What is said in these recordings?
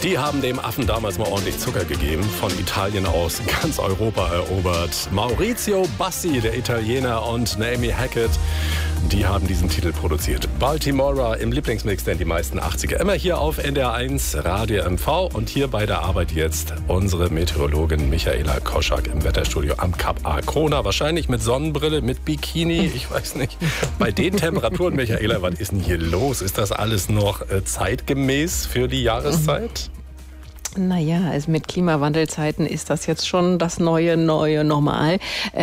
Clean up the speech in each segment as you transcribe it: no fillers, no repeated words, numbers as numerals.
Die haben dem Affen damals mal ordentlich Zucker gegeben, von Italien aus ganz Europa erobert. Maurizio Bassi, der Italiener, und Naomi Hackett, die haben diesen Titel produziert. Baltimora im Lieblingsmix, denn die meisten 80er. Immer hier auf NDR1 Radio MV und hier bei der Arbeit jetzt unsere Meteorologin Michaela Koschak im Wetterstudio am Kap Arkona. Wahrscheinlich mit Sonnenbrille, mit Bikini, ich weiß nicht. Bei den Temperaturen, Michaela, was ist denn hier los? Ist das alles noch zeitgemäß für die Jahreszeit? Naja, also mit Klimawandelzeiten ist das jetzt schon das neue Normal.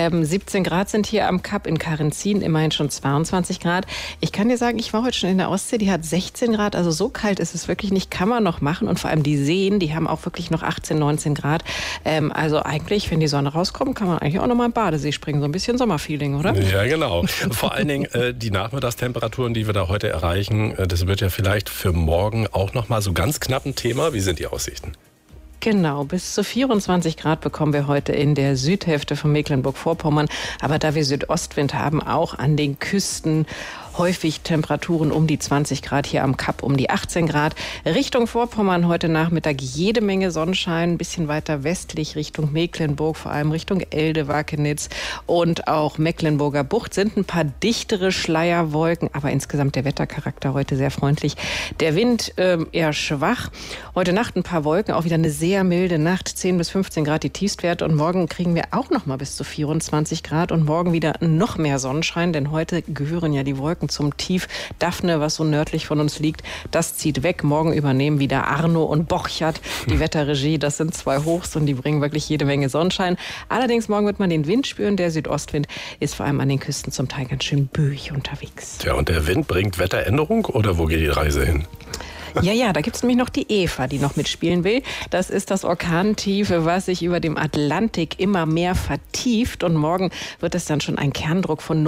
17 Grad sind hier am Kap in Carenzin, immerhin schon 22 Grad. Ich kann dir sagen, ich war heute schon in der Ostsee, die hat 16 Grad, also so kalt ist es wirklich nicht, kann man noch machen. Und vor allem die Seen, die haben auch wirklich noch 18, 19 Grad. Also eigentlich, wenn die Sonne rauskommt, kann man eigentlich auch noch mal im Badesee springen. So ein bisschen Sommerfeeling, oder? Ja, genau. Vor allen Dingen die Nachmittagstemperaturen, die wir da heute erreichen, das wird ja vielleicht für morgen auch noch mal so ganz knapp ein Thema. Wie sind die Aussichten? Genau, bis zu 24 Grad bekommen wir heute in der Südhälfte von Mecklenburg-Vorpommern. Aber da wir Südostwind haben, auch an den Küsten häufig Temperaturen um die 20 Grad, hier am Kap um die 18 Grad. Richtung Vorpommern heute Nachmittag jede Menge Sonnenschein, ein bisschen weiter westlich Richtung Mecklenburg, vor allem Richtung Elde, Wakenitz und auch Mecklenburger Bucht sind ein paar dichtere Schleierwolken, aber insgesamt der Wettercharakter heute sehr freundlich. Der Wind eher schwach. Heute Nacht ein paar Wolken, auch wieder eine sehr milde Nacht, 10 bis 15 Grad die Tiefstwerte und morgen kriegen wir auch noch mal bis zu 24 Grad und morgen wieder noch mehr Sonnenschein, denn heute gehören ja die Wolken zum Tief Daphne, was so nördlich von uns liegt. Das zieht weg. Morgen übernehmen wieder Arno und Borchardt die Wetterregie. Das sind zwei Hochs und die bringen wirklich jede Menge Sonnenschein. Allerdings morgen wird man den Wind spüren. Der Südostwind ist vor allem an den Küsten zum Teil ganz schön böig unterwegs. Tja, und der Wind bringt Wetteränderung oder wo geht die Reise hin? Ja, da gibt es nämlich noch die Eva, die noch mitspielen will. Das ist das Orkantief, was sich über dem Atlantik immer mehr vertieft. Und morgen wird es dann schon einen Kerndruck von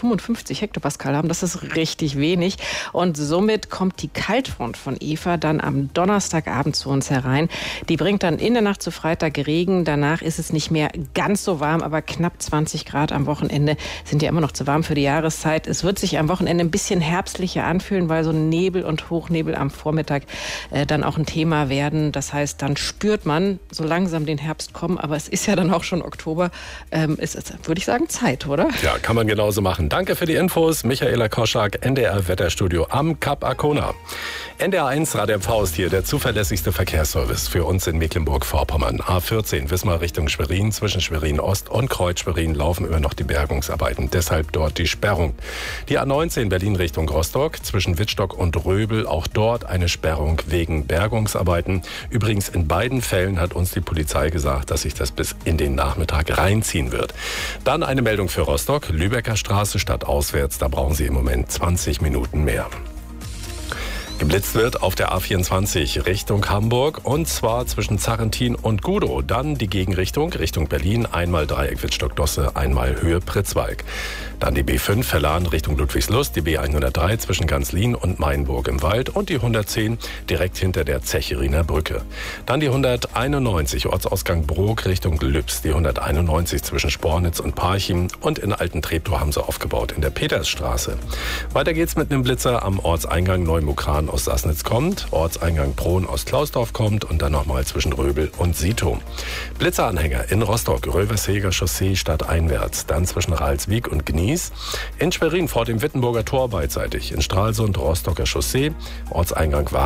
955 Hektopascal haben. Das ist richtig wenig. Und somit kommt die Kaltfront von Eva dann am Donnerstagabend zu uns herein. Die bringt dann in der Nacht zu Freitag Regen. Danach ist es nicht mehr ganz so warm, aber knapp 20 Grad am Wochenende sind ja immer noch zu warm für die Jahreszeit. Es wird sich am Wochenende ein bisschen herbstlicher anfühlen, weil so Nebel und Hochnebel am Vormittag dann auch ein Thema werden. Das heißt, dann spürt man so langsam den Herbst kommen, aber es ist ja dann auch schon Oktober. Würde ich sagen, Zeit, oder? Ja, kann man genauso machen. Danke für die Infos. Michaela Koschak, NDR Wetterstudio am Kap Arkona. NDR1 Radio MV ist hier der zuverlässigste Verkehrsservice für uns in Mecklenburg-Vorpommern. A14 Wismar Richtung Schwerin, zwischen Schwerin Ost und Kreuz Schwerin laufen immer noch die Bergungsarbeiten. Deshalb dort die Sperrung. Die A19 Berlin Richtung Rostock, zwischen Wittstock und Röbel, auch dort eine Sperrung wegen Bergungsarbeiten. Übrigens in beiden Fällen hat uns die Polizei gesagt, dass sich das bis in den Nachmittag reinziehen wird. Dann eine Meldung für Rostock, Lübecker Straße stadtauswärts, da brauchen Sie im Moment 20 Minuten mehr. Geblitzt wird auf der A24 Richtung Hamburg und zwar zwischen Zarrentin und Gudow. Dann die Gegenrichtung, Richtung Berlin, einmal Dreieck Wittstock-Dosse, einmal Höhe Pritzwalk. Dann die B5 Verlan Richtung Ludwigslust, die B103 zwischen Ganzlin und Mainburg im Wald und die 110 direkt hinter der Zechiriner Brücke. Dann die 191 Ortsausgang Brok Richtung Lübs, die 191 zwischen Spornitz und Parchim und in Alten-Treptow haben sie aufgebaut in der Petersstraße. Weiter geht's mit einem Blitzer am Ortseingang Neumukran aus Sassnitz kommt, Ortseingang Prohn aus Klausdorf kommt und dann nochmal zwischen Röbel und Sito. Blitzeranhänger in Rostock, Röversheger Chaussee stadteinwärts, dann zwischen Ralswiek und Gnies, in Schwerin vor dem Wittenburger Tor beidseitig, in Stralsund Rostocker Chaussee, Ortseingang